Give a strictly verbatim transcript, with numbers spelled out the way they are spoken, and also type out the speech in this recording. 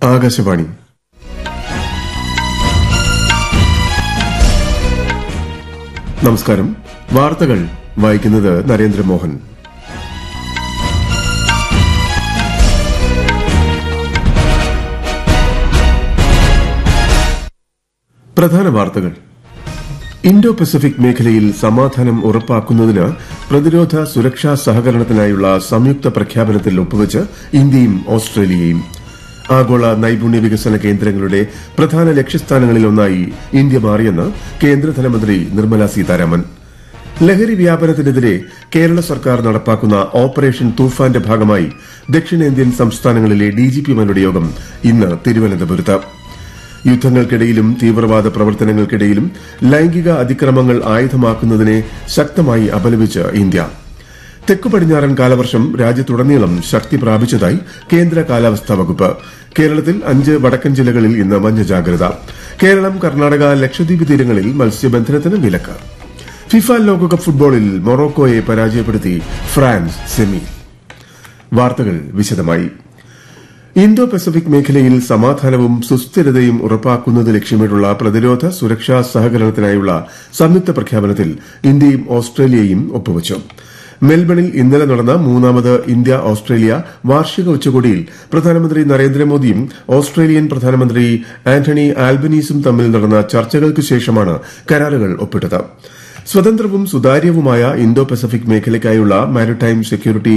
ആകാശവാണി. നമസ്കാരം. വാർത്തകൾ വായിക്കുന്നത് നരേന്ദ്രമോഹൻ. പ്രധാന വാർത്തകൾ. ഇന്തോ പസഫിക് മേഖലയിൽ സമാധാനം ഉറപ്പാക്കുന്നതിന് പ്രതിരോധ സുരക്ഷാ സഹകരണത്തിനായുള്ള സംയുക്ത പ്രഖ്യാപനത്തിൽ ഒപ്പുവച്ച് ഇന്ത്യയും ഓസ്ട്രേലിയയും. ആഗോള നൈപുണ്യ വികസന കേന്ദ്രങ്ങളുടെ പ്രധാന ലക്ഷ്യസ്ഥാനങ്ങളിലൊന്നായി ഇന്ത്യ മാറിയെന്ന് കേന്ദ്ര ധനമന്ത്രി നിർമ്മല സീതാരാമൻ. ലഹരി വ്യാപനത്തിനെതിരെ കേരള സർക്കാർ നടപ്പാക്കുന്ന ഓപ്പറേഷൻ തൂഫാന്റെ ഭാഗമായി ദക്ഷിണേന്ത്യൻ സംസ്ഥാനങ്ങളിലെ ഡിജിപിമാരുടെ യോഗം ഇന്ന് തിരുവനന്തപുരത്ത്. യുദ്ധങ്ങൾക്കിടയിലും തീവ്രവാദ പ്രവർത്തനങ്ങൾക്കിടയിലും ലൈംഗിക അതിക്രമങ്ങൾ ആയുധമാക്കുന്നതിനെ ശക്തമായി അപലപിച്ച് ഇന്ത്യ. തെക്കു പടിഞ്ഞാറൻ കാലവർഷം രാജ്യത്തുടനീളം ശക്തി പ്രാപിച്ചതായി കേന്ദ്ര കാലാവസ്ഥാ വകുപ്പ്. കേരളത്തിൽ അഞ്ച് വടക്കൻ ജില്ലകളിൽ ഇന്ന് മഞ്ഞ ജാഗ്രത. കേരളം, കർണാടക, ലക്ഷദ്വീപ് തീരങ്ങളിൽ മത്സ്യബന്ധനത്തിന് വിലക്ക്. ഫിഫ ലോകകപ്പ് ഫുട്ബോളിൽ മൊറോക്കോയെ പരാജയപ്പെടുത്തി ഫ്രാൻസ് സെമി. വാർത്തകൾ വിശദമായി. ഇന്തോ പസഫിക് മേഖലയിൽ സമാധാനവും സുസ്ഥിരതയും ഉറപ്പാക്കുന്നത് ലക്ഷ്യമിട്ടുള്ള പ്രതിരോധ സുരക്ഷാ സഹകരണത്തിനായുള്ള സംയുക്ത പ്രഖ്യാപനത്തിൽ ഇന്ത്യയും ഓസ്ട്രേലിയയും ഒപ്പുവച്ചു. മെൽബണിൽ ഇന്നലെ നടന്ന മൂന്നാമത് ഇന്ത്യ ഓസ്ട്രേലിയ വാർഷിക ഉച്ചകോടിയിൽ പ്രധാനമന്ത്രി നരേന്ദ്രമോദിയും ഓസ്ട്രേലിയൻ പ്രധാനമന്ത്രി ആന്റണി ആൽബനീസും തമ്മിൽ നടന്ന ചർച്ചകൾക്ക് ശേഷമാണ് കരാറുകൾ ഒപ്പിട്ടത്. സ്വതന്ത്രവും സുതാര്യവുമായ ഇന്തോ പസഫിക് മേഖലയ്ക്കായുള്ള മാരിടൈം സെക്യൂരിറ്റി